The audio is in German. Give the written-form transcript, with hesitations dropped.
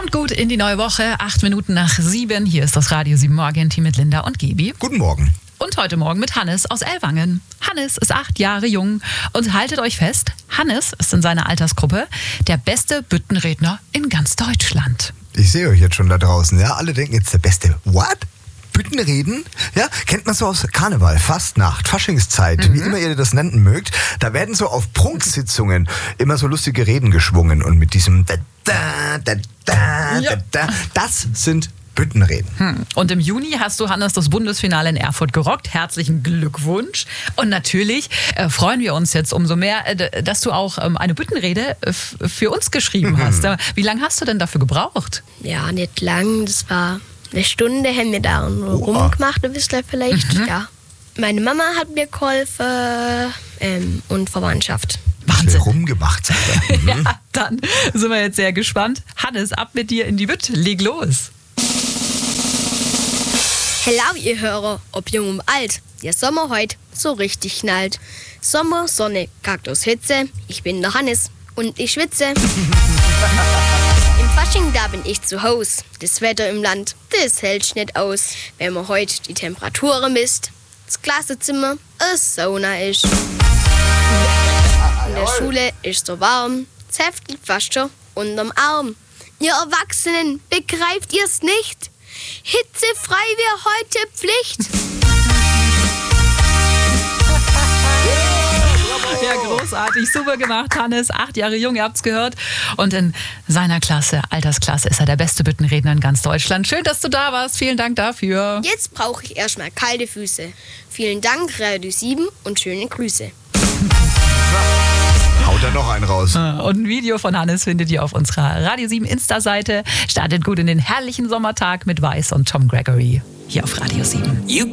Und gut in die neue Woche, 8:08. Hier ist das Radio 7 Morgen-Team mit Linda und Gebi. Guten Morgen. Und heute Morgen mit Hannes aus Ellwangen. Hannes ist 8 Jahre jung und haltet euch fest, Hannes ist in seiner Altersgruppe der beste Büttenredner in ganz Deutschland. Ich sehe euch jetzt schon da draußen, ja? Alle denken jetzt der Beste. What? Büttenreden? Ja, kennt man so aus Karneval, Fastnacht, Faschingszeit, wie immer ihr das nennen mögt. Da werden so auf Prunksitzungen immer so lustige Reden geschwungen und mit diesem das sind Büttenreden. Und im Juni hast du, Hannes, das Bundesfinale in Erfurt gerockt. Herzlichen Glückwunsch. Und natürlich freuen wir uns jetzt umso mehr, dass du auch eine Büttenrede für uns geschrieben hast. Wie lange hast du denn dafür gebraucht? Ja, nicht lang. Das war eine Stunde, haben wir da rumgemacht, ein bisschen vielleicht. Ja. Meine Mama hat mir geholfen und Verwandtschaft. Wahnsinn. Rumgemacht, sagt er. Ja, dann sind wir jetzt sehr gespannt. Hannes, ab mit dir in die Bütt. Leg los. Hello, ihr Hörer, ob jung und alt. Der Sommer heute so richtig knallt. Sommer, Sonne, Kaktus, Hitze. Ich bin der Hannes und ich schwitze. Im Fasching, da bin ich zu Haus. Das Wetter im Land, das hält nicht aus. Wenn man heute die Temperaturen misst, das Klassenzimmer eine Sauna ist. In der Schule ist so warm, das Heft liegt fast schon unterm Arm. Ihr Erwachsenen, begreift ihr's nicht? Hitzefrei wäre heute Pflicht. Ja, großartig, super gemacht, Hannes. 8 Jahre jung, ihr habt's gehört. Und in seiner Klasse, Altersklasse, ist er der beste Büttenredner in ganz Deutschland. Schön, dass du da warst. Vielen Dank dafür. Jetzt brauche ich erstmal kalte Füße. Vielen Dank, Radio 7 und schöne Grüße. Haut da noch einen raus. Und ein Video von Hannes findet ihr auf unserer Radio 7 Insta-Seite. Startet gut in den herrlichen Sommertag mit Weiß und Tom Gregory hier auf Radio 7.